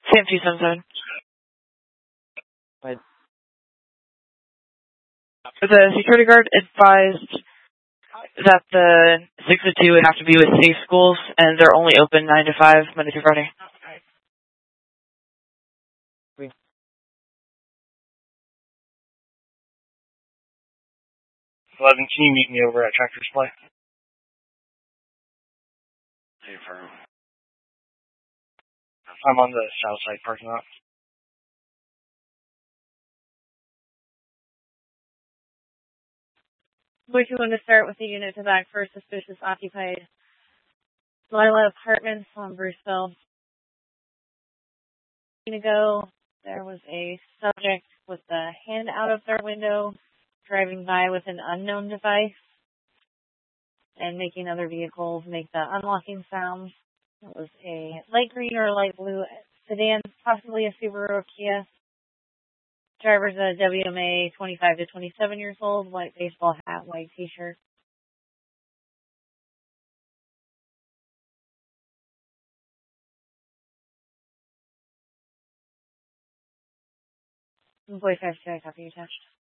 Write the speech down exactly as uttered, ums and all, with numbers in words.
Sam two seven seven. Right. The security guard advised that the six to two would have to be with safe schools, and they're only open nine to five, Monday through Friday. eleven, can you meet me over at Tractor Supply? Hey, for I'm on the south side parking lot. Would you want to start with the unit to back for suspicious occupied Lila Apartments on Bruceville? A week ago, there was a subject with a hand out of their window, driving by with an unknown device, and making other vehicles make the unlocking sound. It was a light green or light blue sedan, possibly a Subaru or Kia. Driver's a W M A, twenty-five to twenty-seven years old, white baseball hat, white t-shirt. Employee five two, I copy attached.